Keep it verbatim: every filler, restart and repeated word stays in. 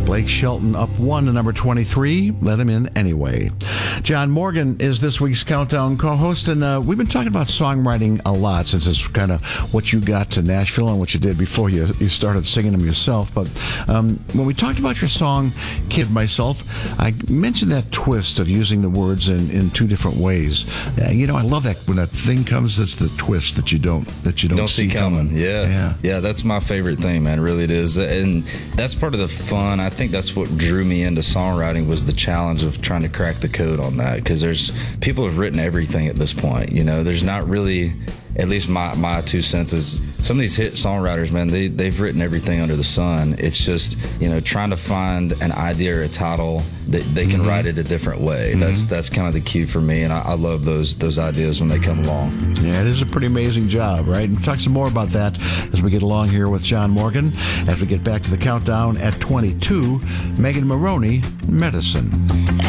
Blake Shelton up one to number twenty-three. Let him in anyway. John Morgan is this week's Countdown co-host, and uh, we've been talking about songwriting a lot since it's kind of what you got to Nashville and what you did before you you started singing them yourself. But um, when we talked about your song, Kid Myself, I mentioned that twist of using the words in, in two different ways. Uh, you know, I love that when that thing comes, that's the twist that you don't that you don't, don't see coming. coming. Yeah. yeah, yeah, that's my favorite thing, man. Really, it is, and that's part of the fun. I think that's what drew me into songwriting, was the challenge of trying to crack the code on that, because there's people have written everything at this point. You know, there's not really, at least my my two cents is, some of these hit songwriters, man, they they've written everything under the sun. It's just, you know, trying to find an idea or a title that they can mm-hmm. write it a different way. Mm-hmm. That's that's kind of the key for me, and I, I love those those ideas when they come along. Yeah, it is a pretty amazing job, right? And we'll talk some more about that as we get along here with John Morgan. As we get back to the countdown at twenty-two, Megan Moroney, Medicine.